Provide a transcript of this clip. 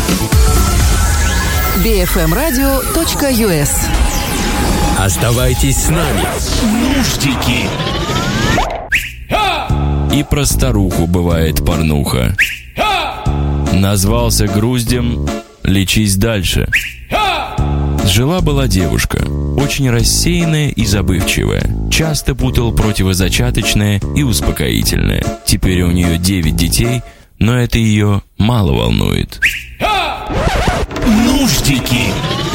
bfmradio.us. Оставайтесь с нами. Нуждики. И про старуху бывает порнуха. Назвался груздем, лечись дальше. Жила-была девушка, очень рассеянная и забывчивая. Часто путал противозачаточное и успокоительное. Теперь у нее 9 детей, но это ее мало волнует. Нуждики.